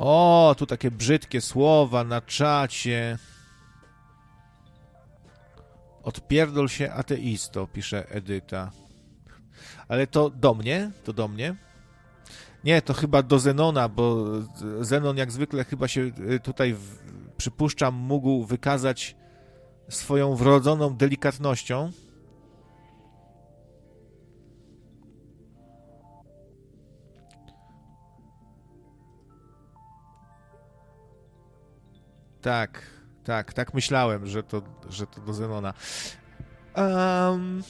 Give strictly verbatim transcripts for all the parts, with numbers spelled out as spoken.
O, tu takie brzydkie słowa na czacie. Odpierdol się ateisto, pisze Edyta. Ale to do mnie? To do mnie? Nie, to chyba do Zenona, bo Zenon jak zwykle chyba się tutaj, przypuszczam, mógł wykazać swoją wrodzoną delikatnością. Tak, tak, tak myślałem, że to, że to do Zenona. Um,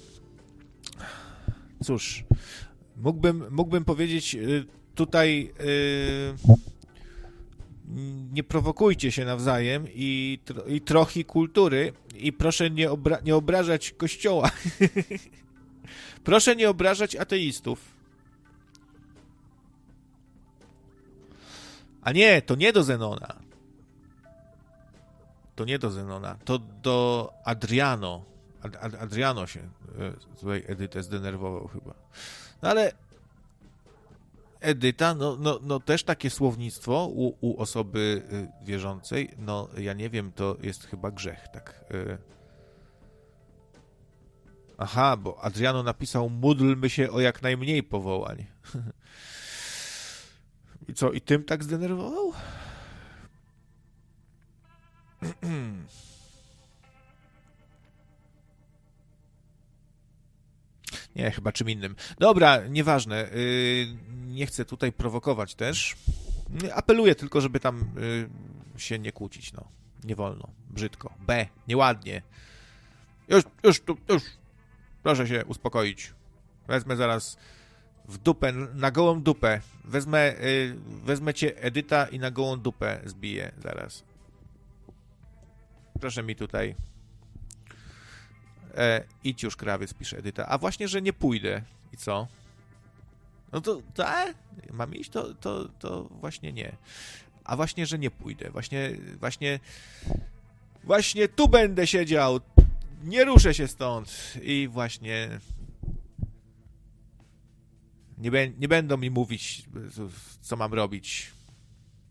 cóż, mógłbym, mógłbym powiedzieć tutaj yy, nie prowokujcie się nawzajem i, i trochę kultury i proszę nie, obra- nie obrażać Kościoła. Proszę nie obrażać ateistów. A nie, to nie do Zenona. To nie do Zenona, to do Adriano. Ad, Ad, Adriano się tutaj Edytę zdenerwował chyba. No ale Edyta, no, no, no też takie słownictwo u, u osoby wierzącej, no ja nie wiem, to jest chyba grzech, tak. Aha, bo Adriano napisał, módlmy się o jak najmniej powołań. I co, i tym tak zdenerwował? Nie, chyba czym innym. Dobra, nieważne. Nie chcę tutaj prowokować też. Apeluję tylko, żeby tam się nie kłócić. No, nie wolno. Brzydko. B. Nieładnie. Już, już, tu, już. Proszę się uspokoić. Wezmę zaraz w dupę, na gołą dupę. Wezmę, wezmę cię, Edyta, i na gołą dupę zbiję zaraz. Proszę mi tutaj. E, idź już, krawiec, pisze Edyta. A właśnie, że nie pójdę. I co? No to, tak? Mam iść? To, to, to właśnie nie. A właśnie, że nie pójdę. Właśnie, właśnie, właśnie tu będę siedział. Nie ruszę się stąd. I właśnie nie, be, nie będą mi mówić, co mam robić.